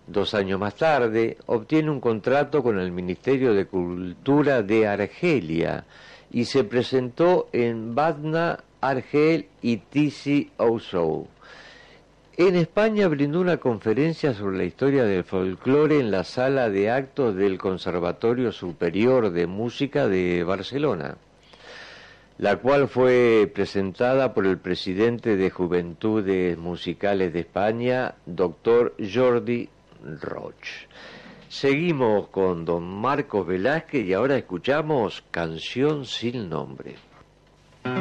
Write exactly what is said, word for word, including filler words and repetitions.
Dos años más tarde, obtiene un contrato con el Ministerio de Cultura de Argelia y se presentó en Batna, Argel y Tizi Ouzou. En España brindó una conferencia sobre la historia del folclore en la sala de actos del Conservatorio Superior de Música de Barcelona, la cual fue presentada por el presidente de Juventudes Musicales de España, doctor Jordi Roig. Seguimos con don Marcos Velázquez y ahora escuchamos Canción sin nombre.